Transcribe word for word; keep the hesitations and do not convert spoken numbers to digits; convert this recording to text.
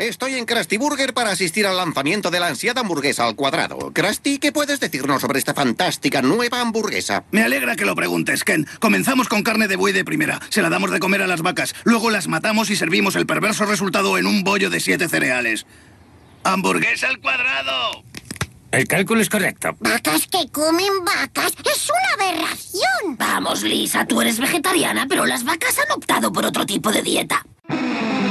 estoy en Krusty Burger para asistir al lanzamiento de la ansiada hamburguesa al cuadrado. Krusty, ¿qué puedes decirnos sobre esta fantástica nueva hamburguesa? Me alegra que lo preguntes, Ken. Comenzamos con carne de buey de primera. Se la damos de comer a las vacas. Luego las matamos y servimos el perverso resultado en un bollo de siete cereales. ¡Hamburguesa al cuadrado! El cálculo es correcto. ¿Vacas que comen vacas? ¡Es una aberración! Vamos, Lisa, tú eres vegetariana, pero las vacas han optado por otro tipo de dieta.